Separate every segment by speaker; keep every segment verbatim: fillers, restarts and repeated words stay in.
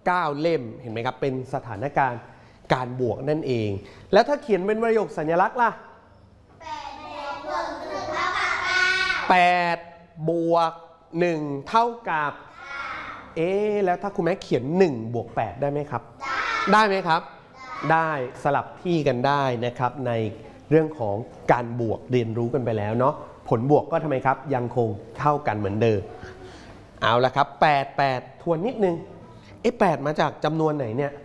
Speaker 1: เก้าเล่มเห็นไหมครับเป็นสถานการณ์การบวกนั่นเองแล้วถ้าเขียนเป็นประโยคสัญลักษณ์ล่ะแปดบวกหนึ่งเท่ากับเอ๊แล้วถ้าคุณแม่เขียนหนึ่งบวกแปดได้ไหมครับได้ไหมครับได้สลับที่กันได้นะครับในเรื่องของการบวกเรียนรู้กันไปแล้วเนาะผลบวกก็ทำไมครับยังคงเท่ากันเหมือนเดิมเอาละครับแปด แปดทวนนิดนึงเอ๊ะแปดมาจากจำนวนไหนเนี่ย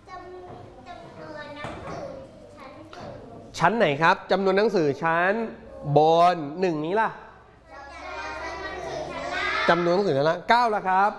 Speaker 1: ชั้นไหนครับจำนวนหนังสือชั้นบนหนึ่งนี้ล่ะจำนวนหนังสือชั้นล่างเก้าล่ะครับ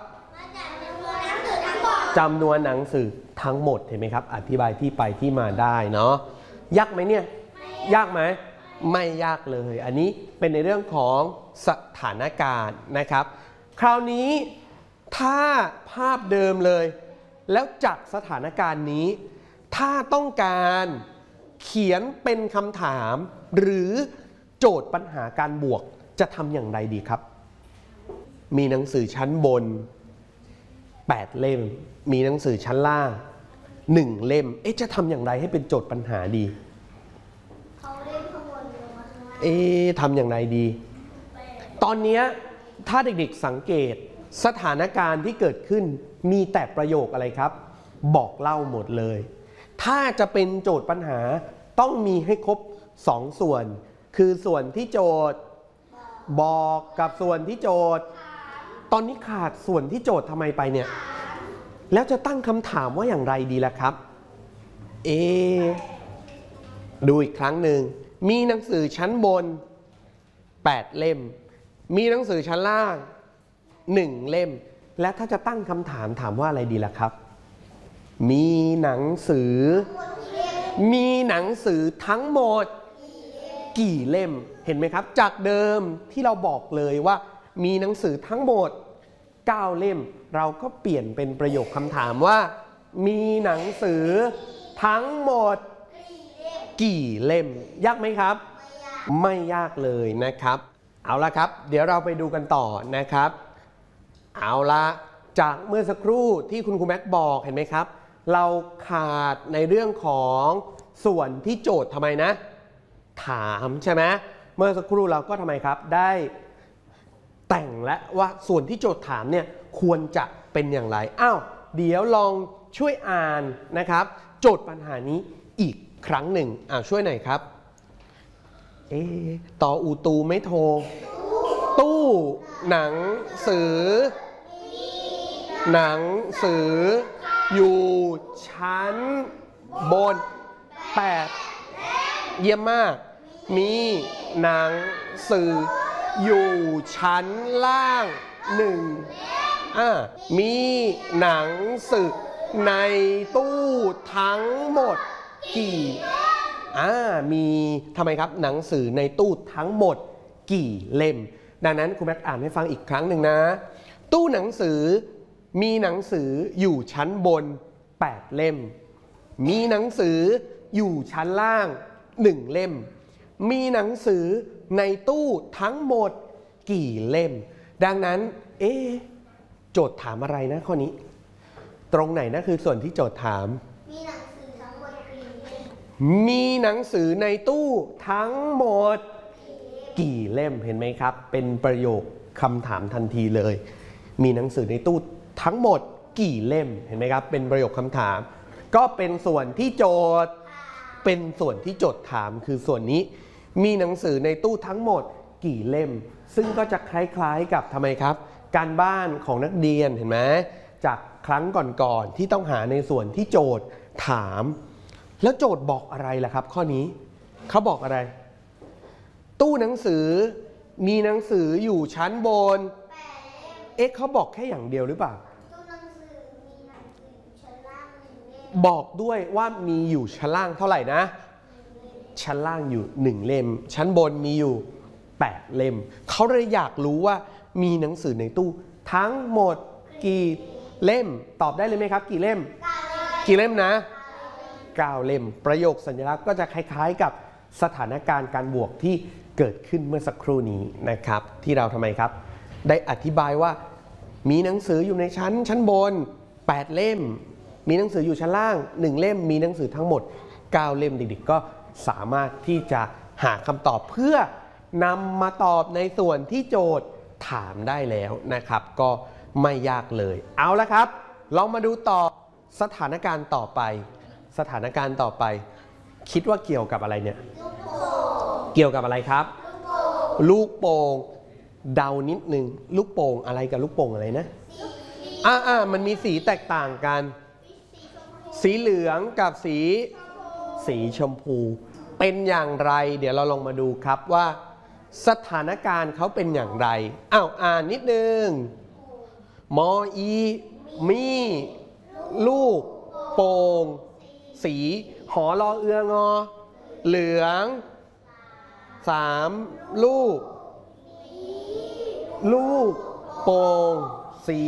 Speaker 1: จำนวนหนังสือทั้งหมดเห็นไหมครับอธิบายที่ไปที่มาได้เนาะยากไหมเนี่ยยากไหมไม่ยากเลยอันนี้เป็นในเรื่องของสถานการณ์นะครับคราวนี้ถ้าภาพเดิมเลยแล้วจากสถานการณ์นี้ถ้าต้องการเขียนเป็นคำถามหรือโจทย์ปัญหาการบวกจะทำอย่างไรดีครับมีหนังสือชั้นบนแปดเล่มมีหนังสือชั้นล่างหนึ่งเล่มเอ๊ะจะทำอย่างไรให้เป็นโจทย์ปัญหาดีเขาเล่มข้างบนลงมาข้างล่างเอ๊ะทำอย่างไรดีตอนนี้ถ้าเด็กๆสังเกตสถานการณ์ที่เกิดขึ้นมีแต่ประโยคอะไรครับบอกเล่าหมดเลยถ้าจะเป็นโจทย์ปัญหาต้องมีให้ครบสองส่วนคือส่วนที่โจทย์บอกกับส่วนที่โจทย์ตอนนี้ขาดส่วนที่โจทย์ทำไมไปเนี่ยแล้วจะตั้งคำถามว่าอย่างไรดีล่ะครับเอดูอีกครั้งหนึ่งมีหนังสือชั้นบนแปดเล่มมีหนังสือชั้นล่างหนึ่งเล่มและถ้าจะตั้งคำถามถามว่าอะไรดีล่ะครับมีหนังสือมีหนังสือทั้งหมดกี่เล่มเห็นไหมครับจากเดิมที่เราบอกเลยว่ามีหนังสือทั้งหมดเก้าเล่มเราก็เปลี่ยนเป็นประโยคคำถามว่ามีหนังสือทั้งหมดกี่เล่มยากไหมครับไม่ยากเลยนะครับเอาละครับเดี๋ยวเราไปดูกันต่อนะครับเอาละจากเมื่อสักครู่ที่คุณครูแม็กบอกเห็นไหมครับเราขาดในเรื่องของส่วนที่โจทย์ทำไมนะถามใช่ไหมเมื่อสักครู่เราก็ทำไมครับได้แต่งและว่าส่วนที่โจทย์ถามเนี่ยควรจะเป็นอย่างไรอ้าวเดี๋ยวลองช่วยอ่านนะครับโจทย์ปัญหานี้อีกครั้งหนึ่งอ้าวช่วยหน่อยครับเอ๊ะต่ออูตูไม่โทรตู้หนังสือหนังสืออยู่ชั้นบนแปดเยี่ยมมากมีหนังสืออยู่ชั้นล่างหนึ่งอ่ามีหนังสือในตู้ทั้งหมดกี่อ่ามีทำไมครับหนังสือในตู้ทั้งหมดกี่เล่มดังนั้นคุณแม็กอ่านให้ฟังอีกครั้งหนึ่งนะตู้หนังสือมีหนังสืออยู่ชั้นบนแปดเล่มมีหนังสืออยู่ชั้นล่างหนึ่งเล่มมีหนังสือในตู้ทั้งหมดกี่เล่มดังนั้นเอ๊ะโจทย์ถามอะไรนะข้อนี้ตรงไหนนะคือส่วนที่โจทย์ถามมีหนังสือทั้งหมดกี่เล่มมีหนังสือในตู้ทั้งหมดกี่เล่มเห็นไหมครับเป็นประโยคคำถามทันทีเลยมีหนังสือในตู้ทั้งหมดกี่เล่มเห็นไหมครับเป็นประโยคคำถามก็เป็นส่วนที่โจทย์เป็นส่วนที่โจทย์ถามคือส่วนนี้มีหนังสือในตู้ทั้งหมดกี่เล่มซึ่งก็จะคล้ายๆกับทำไมครับการบ้านของนักเรียนเห็นไหมจากครั้งก่อนๆที่ต้องหาในส่วนที่โจทย์ถามแล้วโจทย์บอกอะไรล่ะครับข้อนี้เขาบอกอะไรตู้หนังสือมีหนังสืออยู่ชั้นบนเอ๊ะเขาบอกแค่อย่างเดียวหรือเปล่าบอกด้วยว่ามีอยู่ชั้นล่างเท่าไหร่นะชั้นล่างอยู่หนึ่งเล่มชั้นบนมีอยู่แปดเล่มเขาเลยอยากรู้ว่ามีหนังสือในตู้ทั้งหมดกี่เล่มตอบได้เลยไหมครับกี่เล่มกี่เล่มนะเก้าเล่มประโยคสัญลักษณ์ก็จะคล้ายๆกับสถานการณ์การบวกที่เกิดขึ้นเมื่อสักครู่นี้นะครับที่เราทำไมครับได้อธิบายว่ามีหนังสืออยู่ในชั้นชั้นบนแปดเล่มมีหนังสืออยู่ชั้นล่างหนึ่งเล่มมีหนังสือทั้งหมดเก้าเล่มเด็กๆก็สามารถที่จะหาคำตอบเพื่อนำมาตอบในส่วนที่โจทย์ถามได้แล้วนะครับก็ไม่ยากเลยเอาละครับลองมาดูต่อสถานการณ์ต่อไปสถานการณ์ต่อไปคิดว่าเกี่ยวกับอะไรเนี่ยเกี่ยวกับอะไรครับลูกโป่งเดานิดนึงลูกโป่งอะไรกับลูกโป่งอะไรนะอ่าอ่ามันมีสีแตกต่างกันสีเหลืองกับสีสีชมพูเป็นอย่างไรเดี๋ยวเราลองมาดูครับว่าสถานการณ์เขาเป็นอย่างไรอ้าวอ่านนิดนึงมออีมีลูกโป่งสีหอรอเอืองอเหลืองสามลูกลูกโป่งสี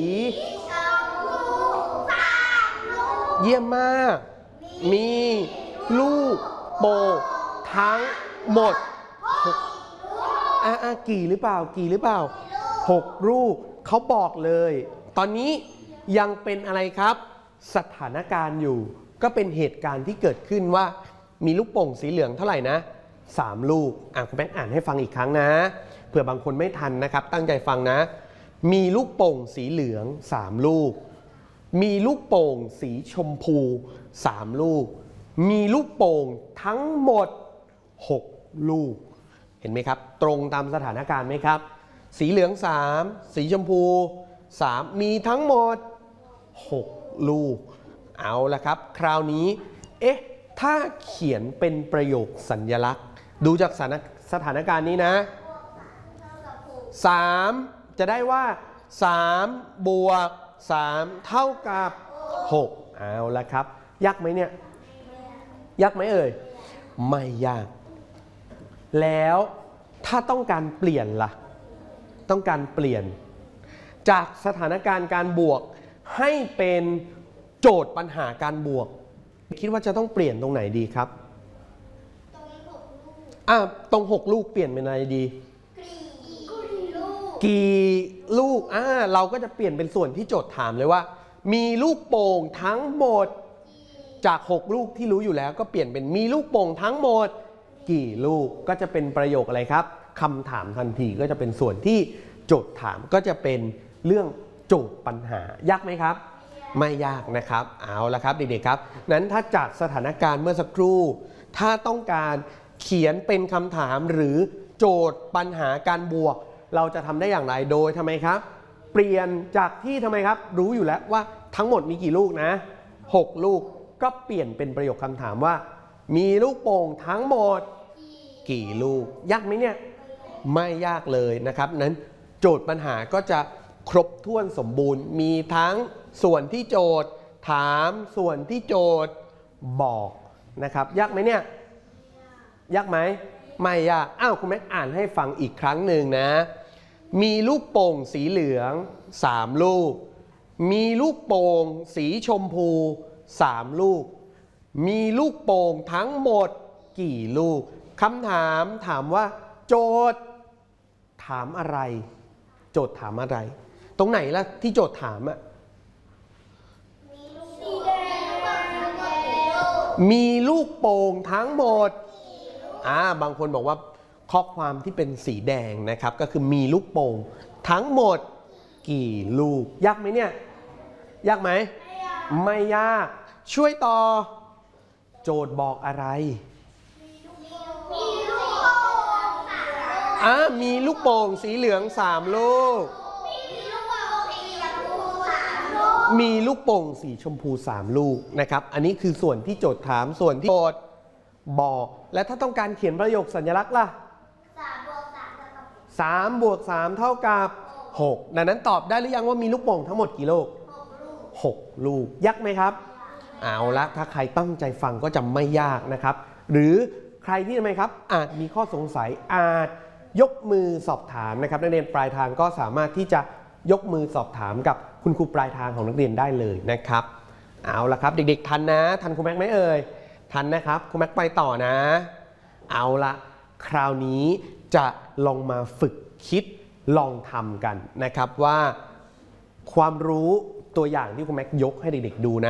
Speaker 1: เยี่ยมมากมีลูกโป่งทั้งหมดอ่ะอ่ะกี่หรือเปล่ากี่หรือเปล่าหกลูกเขาบอกเลยตอนนี้ยังเป็นอะไรครับสถานการณ์อยู่ก็เป็นเหตุการณ์ที่เกิดขึ้นว่ามีลูกโป่งสีเหลืองเท่าไหร่นะสามลูกอ่ะคุณแม่อ่านให้ฟังอีกครั้งนะเผื่อบางคนไม่ทันนะครับตั้งใจฟังนะมีลูกโป่งสีเหลืองสามลูกมีลูกโป่งสีชมพูสามลูกมีลูกโป่งทั้งหมดหกลูกเห็นไหมครับตรงตามสถานการณ์ไหมครับสีเหลืองสามสีชมพูสามมีทั้งหมดหกลูกเอาละครับคราวนี้เอ๊ะถ้าเขียนเป็นประโยคสัญลักษณ์ดูจากสถานการณ์นี้นะสามจะได้ว่าสามบวกสามเท่ากับหกเอาละครับยากไหมเนี่ยยากไหมเอ่ยไม่ยากแล้วถ้าต้องการเปลี่ยนล่ะต้องการเปลี่ยนจากสถานการณ์การบวกให้เป็นโจทย์ปัญหาการบวกคิดว่าจะต้องเปลี่ยนตรงไหนดีครับอ่ะตรงหกลูกเปลี่ยนเป็นอะไรดีกี่ลูกอ่าเราก็จะเปลี่ยนเป็นส่วนที่โจทย์ถามเลยว่ามีลูกโป่งทั้งหมดจากหกลูกที่รู้อยู่แล้วก็เปลี่ยนเป็นมีลูกโป่งทั้งหมดกี่ลูกก็จะเป็นประโยคอะไรครับคำถามทันทีก็จะเป็นส่วนที่โจทย์ถามก็จะเป็นเรื่องโจทย์ปัญหายากไหมครับไม่ยากนะครับเอาละครับเด็กๆครับนั้นถ้าจากสถานการณ์เมื่อสักครู่ถ้าต้องการเขียนเป็นคำถามหรือโจทย์ปัญหาการบวกเราจะทำได้อย่างไรโดยทำไมครับเปลี่ยนจากที่ทำไมครับรู้อยู่แล้วว่าทั้งหมดมีกี่ลูกนะหกลูกก็เปลี่ยนเป็นประโยคคำถามว่ามีลูกโป่งทั้งหมดกี่ลูกยากไหมเนี่ยไม่ยากเลยนะครับนั้นโจทย์ปัญหาก็จะครบถ้วนสมบูรณ์มีทั้งส่วนที่โจทย์ถามส่วนที่โจทย์บอกนะครับยากไหมเนี่ยยากไหมไม่ยากอ้าวคุณแม่อ่านให้ฟังอีกครั้งหนึ่งนะมีลูกโป่งสีเหลืองสามลูกมีลูกโป่งสีชมพูสามลูกมีลูกโป่งทั้งหมดกี่ลูกคำถามถามว่าโจทย์ถามอะไรโจทย์ถามอะไรตรงไหนล่ะที่โจทย์ถามอะมีลูกโป่งทั้งหมดอ่าบางคนบอกว่าข้อความที่เป็นสีแดงนะครับก็คือมีลูกโป่งทั้งหมดกี่ลูกยากไหมเนี่ยยากไหมไม่ยากช่วยต่อโจทย์บอกอะไรอ่ามีลูกโป่งสีเหลืองสามลูกมีลูกโป่งสีชมพูสามลูกนะครับอันนี้คือส่วนที่โจทย์ถามส่วนที่โจทย์บอกและถ้าต้องการเขียนประโยคสัญลักษณ์ล่ะสามบวกสามเท่ากับหกดังนั้นตอบได้หรือยังว่ามีลูกโป่งทั้งหมดกี่ลูกหกลูกยากไหมครับเอาละถ้าใครตั้งใจฟังก็จะไม่ยากนะครับหรือใครที่ทำไมครับอาจมีข้อสงสัยอาจยกมือสอบถามนะครับนักเรียนปลายทางก็สามารถที่จะยกมือสอบถามกับคุณครูปลายทางของนักเรียนได้เลยนะครับเอาละครับเด็กๆทันนะทันครูแม็กไหมเอ่ยทันนะครับครูแม็กไปต่อนะเอาละคราวนี้จะลองมาฝึกคิดลองทำกันนะครับว่าความรู้ตัวอย่างที่คุณแม็กยกให้เด็กๆดูนะ